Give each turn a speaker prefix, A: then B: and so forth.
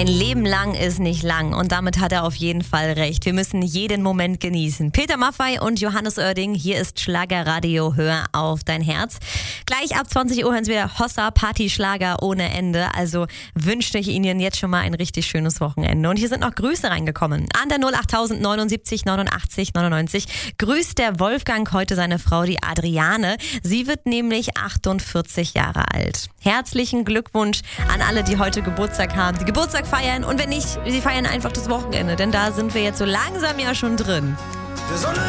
A: Ein Leben lang ist nicht lang und damit hat er auf jeden Fall recht. Wir müssen jeden Moment genießen. Peter Maffay und Johannes Oerding, hier ist Schlagerradio, hör auf dein Herz. Gleich ab 20 Uhr hören Sie wieder Hossa, Party-Schlager ohne Ende. Also wünsche ich Ihnen jetzt schon mal ein richtig schönes Wochenende. Und hier sind noch Grüße reingekommen. An der 08000 79 89 99 grüßt der Wolfgang heute seine Frau, die Adriane. Sie wird nämlich 48 Jahre alt. Herzlichen Glückwunsch an alle, die heute Geburtstag haben, die Geburtstag feiern und wenn nicht, sie feiern einfach das Wochenende, denn da sind wir jetzt so langsam ja schon drin.
B: Der Sonne